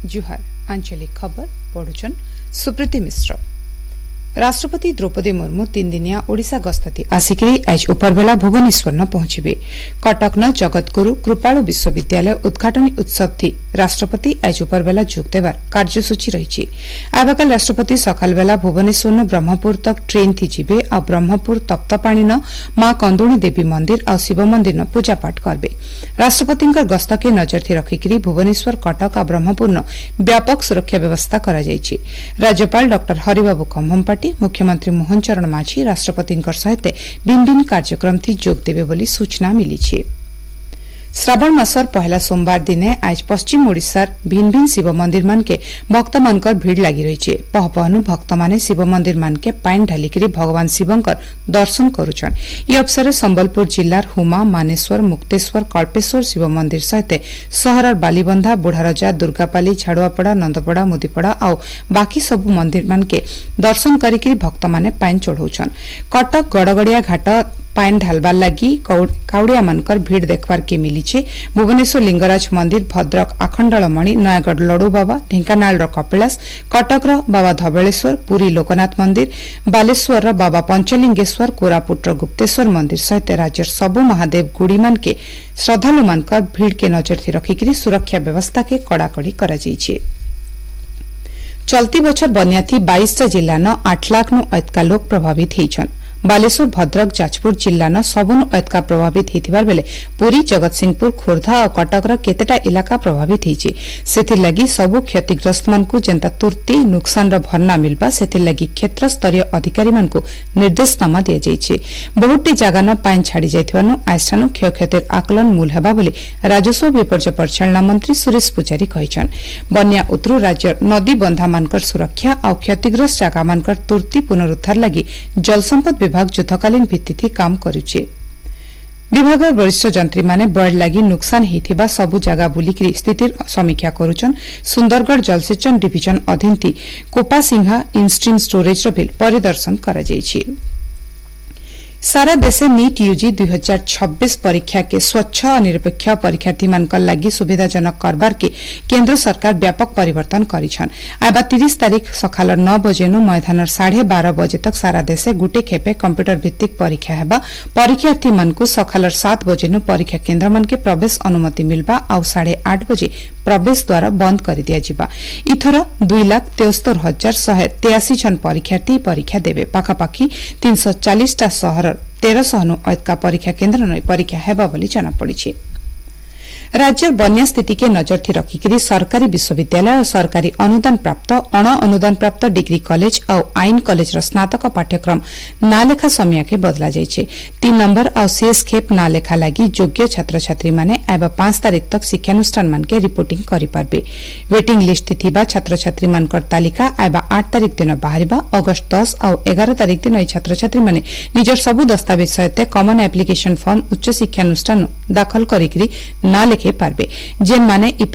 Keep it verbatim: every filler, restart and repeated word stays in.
जुहार आंचलिक खबर पढ़ुछन सुप्रीति मिश्र। राष्ट्रपति द्रौपदी मुर्मू तीन दिनिया ओडिशा गस्तती आसिकरी आज उपरबेला भुवनेश्वर न पहुंचे। कटक न जगतगुरु कृपालु विश्वविद्यालय उद्घाटनी उत्सव थी राष्ट्रपति आज उपरबेला जोग देवार कार्यसूची रही। आबाकाल राष्ट्रपति सकाल बेला भुवनेश्वर न ब्रह्मपुर तक ट्रेन थी जीवे आ ब्रह्मपुर तप्तपाणी न मां कंदुणी देवी मंदिर आ शिव मंदिर न पूजापाठ करबे। राष्ट्रपति गस्त के नजर थी रखिकी भुवनेश्वर कटक आ ब्रह्मपुर न व्यापक सुरक्षा व्यवस्था करा जायछि। राज्यपाल डॉ हरिबाबू खम्भमपाटी मुख्यमंत्री मोहन चरण माझी राष्ट्रपति सहित भिन्न कार्यक्रम थी जोग देवे बोली सूचना मिली। श्रावण मासर पहला सोमवार दिने आज पश्चिम ओडिशार भिन्न भिन्न शिव मंदिर मानके भक्त मानकर भीड़ लगी रही। पहपहनु भक्त माने शिव मंदिर मानके पाइन ढालिकी भगवान शिवंकर दर्शन करुछन। यह अवसर संबलपुर जिलार हुमा मानेश्वर मुक्तेश्वर कल्पेश्वर शिव मंदिर सहित सहरर बालीबंधा बुढ़ारजा दुर्गापाली झाड़ुआपड़ा नंदपड़ा मुदीपड़ा आ बाकी सबु मंदिर मानके दर्शन करिकी भक्त माने पाइन चढ़ौछन। कटक गड़गड़िया घाट पाइन ढालबार लगी काउड़िया मानकर भीड़ देखबार के मिली। भुवनेश्वर लिंगराज मंदिर भद्रक आखंडलमणि नयागढ़ लड़ू बाबा ढेंकानाल कपिलास कटक बाबा धबलेश्वर पुरी लोकनाथ मंदिर बालेश्वर बाबा पंचलिंगेश्वर कोरापुट गुप्तेश्वर मंदिर सहित राज्य सबु महादेव गुड़ी मान के श्रद्धालु मानकर भीड़ के नजर थी रखिकी सुरक्षा व्यवस्था के कड़ाकड़ी करा जायछि। चलती बछर बन्या थी बाईस जिल्ला न आठ लाख नु अधिक लोक प्रभावित होइछन। बालेश्वर भद्रक जाजपुर जिल्ला न सबनु अधिक प्रभावित होइथिबार बेले पुरी जगतसिंहपुर खोर्धा और कटकर केतेटा इलाका प्रभावित होइछि। सेथिर लगी सबु क्षतिग्रस्त मानकु जेंता तुर्ती नुकसान र भरना मिलबा सेथिर लगी क्षेत्र स्तरीय अधिकारी मानकु निर्देशनामा दिया जाइछि। बहुटी जागा न पाइन छाड़ी जाइथिबानु आइस्टानु क्षयक्षतिर आकलन मूल हेबा बोली राजस्व विपर्य परिचालना मंत्री सुरेश पुजारी कहिछन। बन्या उतरु राज्य नदी बंधा मानकर सुरक्षा और क्षतिग्रस्त जागा मानकर तुर्ती पुनरुद्धार लगी जलसंपद विभाग युद्धकालीन भित्ति काम करुचे। विभाग वरिष्ठ जंत्री माने बर्ड लगी नुकसान होइथिबा सबु जगह बुलिकी स्थिति समीक्षा करुछन। सुंदरगढ़ जलसेचन डिविजन अधीन थी कोपासिंहा इनस्ट्रीम स्टोरेज रो बिल परिदर्शन करा जायछि। सारा देशे नीट यूजी दुई हजार छब्बीस परीक्षा के स्वच्छ और निरपेक्ष परीक्षार्थी मानकर लगी सुविधाजनक करबार के केंद्र सरकार व्यापक परिवर्तन करिछन। आबा तीस तारीख सकाल नौ बजे नु मैदान साढ़े बारह बजे तक सारा देशे गुटे खेपे कंप्यूटर भित्तिक परीक्षा हेबा। परीक्षार्थी मानकु सकाल सात बजे नु परीक्षा केंद्र मान के प्रवेश अनुमति मिलबा आ साढ़े आठ बजे प्रवेश द्वारा बंद कर दिया जिबा। इथर दुई लाख तेस्तोर हजार शहे तेयासी जन परीक्षार्थी परीक्षा देवे। पाखापाखि तीन सौ चालीस टा सहर तेरह सौ नु अधिक परीक्षा केन्द्र नै परीक्षा हेबा बोली जनापड़ी। राज्य बन्या स्थिति के नजर थी रखिकी सरकारी विश्वविद्यालय और सरकारी अनुदान प्राप्त अण अनुदान प्राप्त डिग्री कॉलेज और आईन कॉलेज स्नातक पाठ्यक्रम नालेखा समय के बदला जाइए। तीन नंबर और शेष खेप नालेखा लगी योग्य छात्र छात्री माने एवं पांच तारीख तक शिक्षानुष्ठान मान के रिपोर्टिंग करिपारबे। वेटिंग लिस्ट थिबा छात्र छात्री मानकर तालिका एवं आठ तारीख दिन बाहरिबा। अगस्त दस और एगार तारीख दिन छात्र छात्री माने निजर सबु दस्तावेज सहित कमन एप्लिकेशन फॉर्म उच्च शिक्षानुष्ठान दाखल करिकरी नाले पारबे। जेन माने